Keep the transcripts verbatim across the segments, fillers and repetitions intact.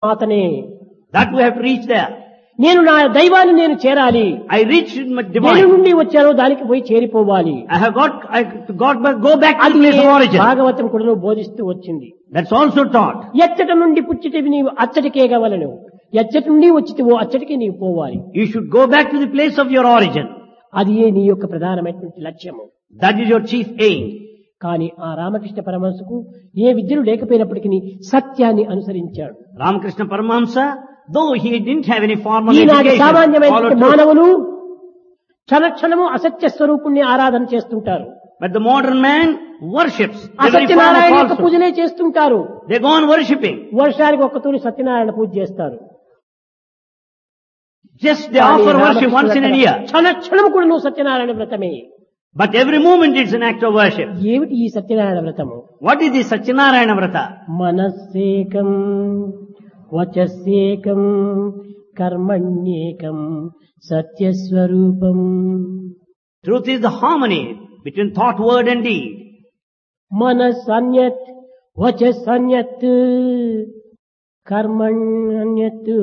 మాతనే That we have to reach there. నేను నా దైవాన్ని నేను చేరాలి. I reached my దేని divine. నుండి వచ్చానో దానికి పోయి చేరిపోవాలి. I have got, I got back, go back to the అది place of origin. భాగవతం కూడా బోధిస్తూ వచ్చింది. That's also taught. ఎచ్చట నుండి పుచ్చిటివి నీవు అచ్చటికే గవలను. ఎచ్చటి నుండి వచ్చితివో అచ్చటికే నీవు పోవాలి. You should go back to the place of your origin. అది ఏ నీ యొక్క ప్రధానమైనటువంటి లక్ష్యము. That is your chief aim. కానీ ఆ రామకృష్ణ పరమహంసకు ఏ విద్యలు లేకపోయినప్పటికీ సత్యాన్ని అనుసరించాడు. Ramakrishna Paramahamsa, though he didn't have any formal ఈనాటి education, సామాన్యమైన followed truth. మానవులు క్షణక్షణము అసత్య స్వరూపుణ్ణి ఆరాధన చేస్తుంటారు. But the modern man worships every form of అసత్యనారాయణ యొక్క falsehood. పూజలే చేస్తుంటారు. They go on worshipping. వర్షానికి ఒక్కతూరి సత్యనారాయణ పూజ చేస్తారు. Just they offer worship once in a year. Kshana Kshanam కూడా నువ్వు Satyanarayana వ్రతమే. But every moment it's an act of worship. ఏమిటి ఈ సత్యనారాయణ వ్రతము? What is the Satyanarayana Vrata? మనస్సేకం వచస్సేకం కర్మణ్యేకం సత్యస్వరూపం. Truth is the harmony between thought, word and deed. మనస్సన్యత్ వచస్సన్యత్ కర్మణ్యత్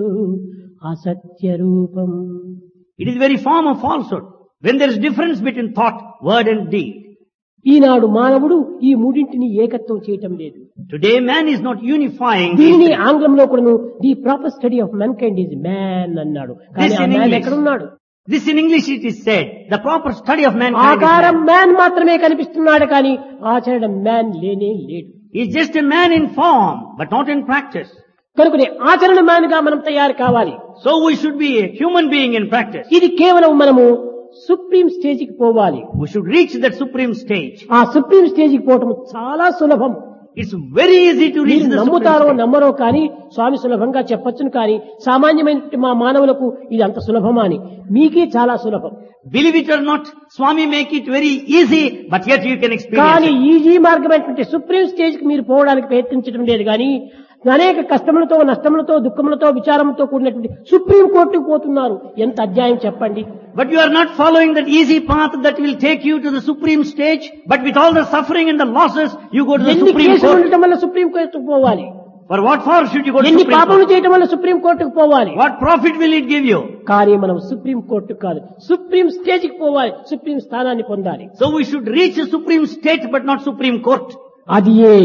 అసత్యరూపం. It is the very form of falsehood. When there is difference between thought, word and deed. ఈనాడు మానవుడు ఈ మూడింటిని ఏకత్వం చేయటం లేదు. Today man is not unifying these దీనిని three. ఆంగ్లంలో కూడాను the proper study of man kind is man అన్నాడు. కానీ This ఆ in మ్యాన్ English. ఎక్కడున్నాడు? This in English it is said, the proper study of mankind is ఆకారం man. Man మాత్రమే కనిపిస్తున్నాడు కానీ ఆచరణ మ్యాన్ లేనే లేడు. He is just a man in form, but not in practice. కనుకనే ఆచరణ మ్యాన్ గా మనం తయారు కావాలి. So we should be a human being in practice. ఇది కేవలం మనము సుప్రీం స్టేజ్ కి పోవాలి. We should reach that supreme stage. ఆ సుప్రీం స్టేజ్ కి పోవటం చాలా సులభం. It's very easy to reach మీరు the supreme నమ్ముతారో stage. నమ్మరో కానీ స్వామి సులభంగా చెప్పొచ్చును కానీ సామాన్యమైన మా మానవులకు ఇది అంత సులభమా అని మీకే చాలా సులభం. Believe it or not, Swami make it very easy, but yet you can experience కానీ it. ఈజీ మార్గమైనటువంటి సుప్రీం స్టేజ్ కి మీరు పోవడానికి ప్రయత్నించడం లేదు కానీ అనేక కష్టములతో నష్టములతో దుఃఖములతో విచారంతో కూడినటువంటి సుప్రీం కోర్టుకు పోతున్నారు. ఎంత అధ్యాయం చెప్పండి. But you are not following that easy path that will take you to the supreme stage, but with all the suffering and the losses, you go to the ఎన్ని supreme కేసులు court. ఉండటం వల్ల supreme కోర్టుకు పోవాలి? For what for should you go to ఎన్ని supreme పాపములు court? చేయటం వల్ల సుప్రీం కోర్టుకు పోవాలి? What profit will it give you? కానీ మనం సుప్రీం కోర్టు కాదు సుప్రీం స్టేజ్ కి పోవాలి. సుప్రీం స్థానాన్ని పొందాలి. So we should reach the supreme state, but not supreme court. అది ఏ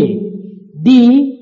the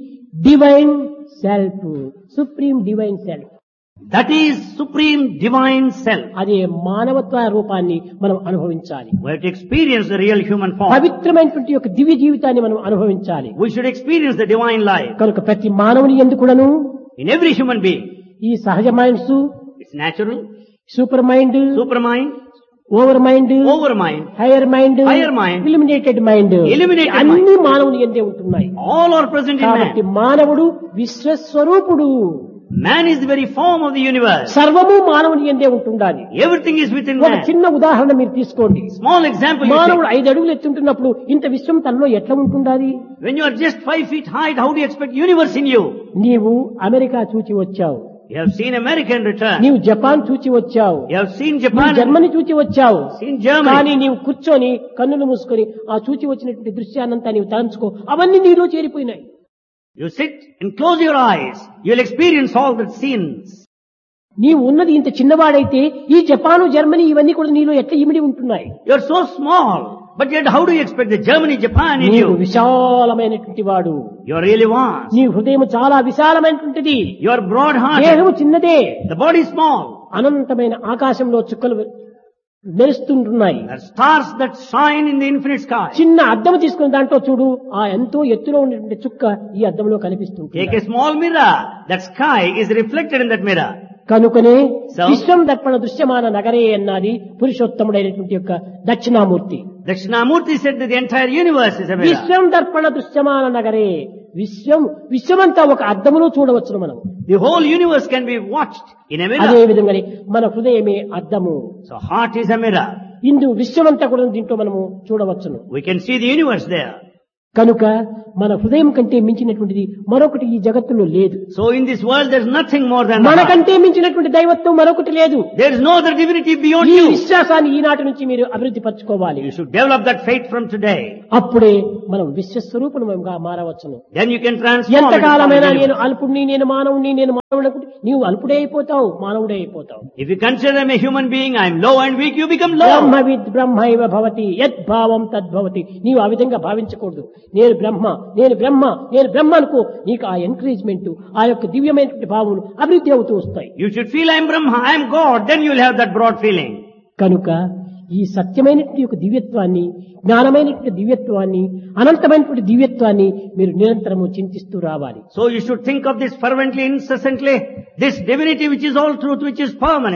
divine self. Supreme divine self. That is supreme divine self. అదే మానవత్వ రూపాన్ని మనం అనుభవించాలి. We have to experience the real human form. పవిత్రమైనటువంటి యొక్క దివ్య జీవితాన్ని మనం అనుభవించాలి. We should experience the divine life కనుక ప్రతి మానవుని ఎందుకుడను in every human being. ఈ సహజ minds, It's natural, super mind, supermind, over mind, overmind, hire mind, Higher mind, illuminated mind, eliminated అన్ని మానవుని ఎందే ఉంటున్నాయి. all are present in కాబట్టి man. మానవుడు విశ్వస్వరూపుడు. Man is the very form of the universe. సర్వము మానవుని ఎందే ఉంటుండాలి. Everything is within ఒక man. చిన్న ఉదాహరణ మీరు తీసుకోండి. Small example you మానవుడు take. ఐదు అడుగులు ఎత్తుంటున్నప్పుడు ఇంత విశ్వం తనలో ఎట్లా ఉంటుండాలి? When you are just five feet height, how do you expect universe in you? నీవు అమెరికా చూచి వచ్చావు, You have seen America in return. నీవు జపాన్ చూచి వచ్చావు, You have seen నీవు Japan, జర్మనీ చూచి వచ్చావు. seen Germany. కానీ నీవు కూర్చొని కన్నులు మూసుకొని ఆ చూచి వచ్చినటువంటి దృశ్యాన్నంతా నీవు తలంచుకో, అవన్నీ నీలో చేరిపోయినాయి. You sit and close your eyes. You'll experience all the scenes. నీవు ఉన్నది ఇంత చిన్నవాడైతే ఈ జపాను జర్మనీ ఇవన్నీ కూడా నీలో ఎట్లా ఇమిడి ఉంటున్నాయి? You're so small, but yet how do you expect the Germany, Japan in నీవు you? విశాలమైనటువంటి వాడు. You're really vast. నీ హృదయం చాలా విశాలమైనటువంటిది. You're broad-hearted. దేహము చిన్నదే. The body is small. అనంతమైన ఆకాశంలో చుక్కలు మెరుస్తుంటున్నాయి. There are stars that shine in the infinite sky. చిన్న అద్దం తీసుకున్న దాంట్లో చూడు, ఆ ఎంతో ఎత్తులో ఉన్నటువంటి చుక్క ఈ అద్దంలో కనిపిస్తుంది. Take a small mirror. That sky is reflected in that mirror. కనుకనే So- విశ్వం దర్పణ దృశ్యమాన నగరే అన్నది పురుషోత్తముడైనటువంటి యొక్క Dakshinamurthy. Dakshinamurti said that the entire universe is a mirror. విశ్వం దర్పణ దృశ్యమాన నగరే. విశ్వం విశ్వమంతా ఒక అద్దములో చూడవచ్చును మనం. The whole universe can be watched in a అదే mirror. విధంగానే మన హృదయమే అద్దము. So heart is a mirror. ఇందు విశ్వమంతా కూడా దీంట్లో మనము చూడవచ్చును. We can see the universe there. కనుక మన హృదయం కంటే మించినటువంటిది మరొకటి ఈ జగత్తులో లేదు. So in this world there is nothing more than the heart. మనకంటే మించినటువంటి దైవత్వం మరొకటి లేదు. There is no other divinity beyond ఈ you. విశ్వాసాన్ని ఈనాటి నుంచి మీరు అభివృద్ధి పరచుకోవాలి. You should develop that faith from today. అప్పుడే మనం విశ్వస్వరూపులుగా మారవచ్చును. Then you can transform it. ఎంతకాలమైనా నేను అల్పుడిని, నేను మానవుడిని, నేను మానవుడు, నీవు అల్పుడే అయిపోతావు, మానవుడే అయిపోతావు. If you consider them a human being, I am low and weak, you become low. బ్రహ్మవిద్ బ్రహ్మైవ భవతి యద్భావం తద్భవతి. నీవు ఆ విధంగా భావించకూడదు. నేను బ్రహ్మ, నేను బ్రహ్మ, నేను బ్రహ్మ అనుకో. నీకు ఆ ఎంకరేజ్మెంట్, ఆ యొక్క దివ్యమైనటువంటి భావములు అభివృద్ధి అవుతూ వస్తాయి. You should feel I am Brahma, I am God, then you will have that broad feeling. కనుక ఈ సత్యమైనటువంటి యొక్క దివ్యత్వాన్ని, జ్ఞానమైనటువంటి దివ్యత్వాన్ని, అనంతమైనటువంటి దివ్యత్వాన్ని మీరు నిరంతరము చింతిస్తూ రావాలి. So you should think of this fervently, incessantly, this divinity which is all truth, which is permanent.